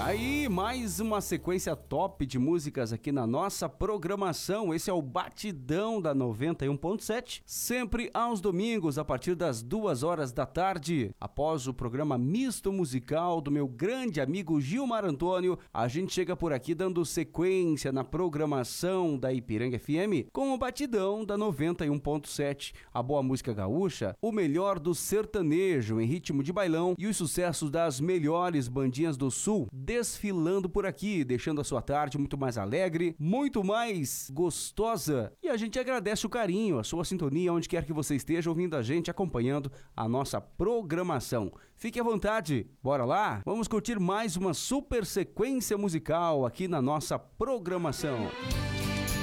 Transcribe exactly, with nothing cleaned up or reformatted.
Tá aí mais uma sequência top de músicas aqui na nossa programação. Esse é o Batidão da noventa e um ponto sete, sempre aos domingos a partir das duas horas da tarde. Após o programa misto musical do meu grande amigo Gilmar Antônio, a gente chega por aqui dando sequência na programação da Ipiranga F M com o Batidão da noventa e um ponto sete, a boa música gaúcha, o melhor do sertanejo em ritmo de bailão e os sucessos das melhores bandinhas do Sul desfilando por aqui, deixando a sua tarde muito mais alegre, muito mais gostosa. E a gente agradece o carinho, a sua sintonia, onde quer que você esteja ouvindo a gente, acompanhando a nossa programação. Fique à vontade, bora lá? Vamos curtir mais uma super sequência musical aqui na nossa programação.